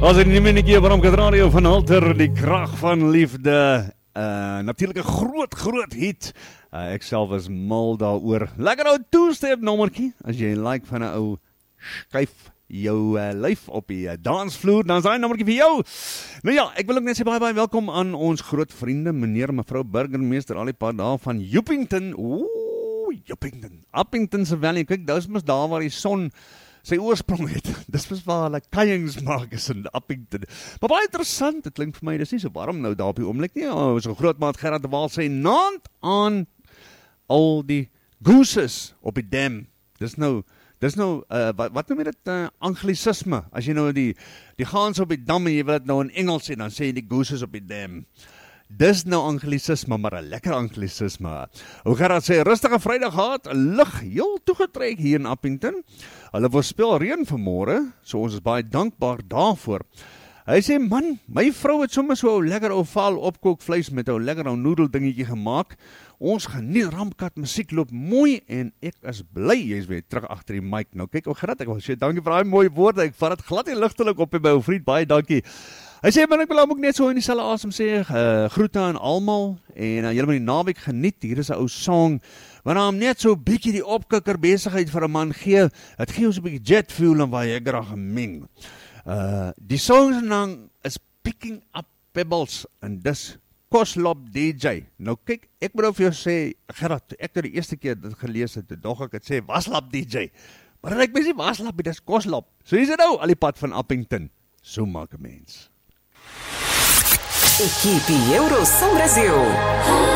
As in die minnekie waarom het radio van Halter, die krag van liefde. Natuurlijk een groot hit. Ek self is mal daaroor. Lekker ou two-step nommertjie. As jy like van 'n ou skuif jou lyf op die dansvloer, dan is daai nommertjie vir jou. Nou ja, ek wil ook net sê baie welkom aan ons groot vriende, meneer en mevrou burgemeester, al die pad daar van Joepington. Joepington. Appington se Valley. Kyk, dis mos daar waar die son sy oorsprong het. Dis was waar hulle kayings maak is in Appington. Maar baie interessant, dit klink vir my, dis nie so warm nou daar op die oomblik nie. So groot maat Gerard de Waal sê, naand aan al die gooses op die dam. Dis nou, wat noem jy dit, anglicisme, as jy nou die gaans op die dam en jy wil dit nou in Engels sê, dan sê jy die gooses op die dam. Dis nou anglicisme, maar 'n lekker anglicisme. Hoe gaan dit sê, rustige Vrydag gehad, lig heel toegetrek hier in Appington. Hulle voorspel reën vanmôre, so ons is baie dankbaar daarvoor. Hy sê, man, my vrou het sommer so 'n lekker ou vaal opkookvleis met 'n lekker ou noedeldingetjie gemaak. Ons geniet Ramkat musiek loop mooi en ek is bly jy's weer terug agter die mic. Nou kyk, ou Gerard, ek wil sê dankie vir daai mooi woorde. Ek vat dit glad nie ligtelik op by ou vriend, baie dankie. Hy sê, maar ek wil ook net so in dieselfde asem sê, groete aan almal en julle moet die naweek geniet. Hier is 'n ou song waar hom net so bietjie die opkikker besigheid vir 'n man gee. Dit gee ons 'n bietjie jet fuel en baie graag gemeng. Die song se naam is Picking Up Pebbles en dis Koslop DJ. Nou kyk, ek moet vir jou sê, Gerard, ek het die eerste keer dit gelees het, dog ek het sê Waslap DJ. Maar ek mens nie Waslap, dis Koslop. So is dit nou, al die pad van Appington. So maak 'n mens. Equipe Eurosom Brasil.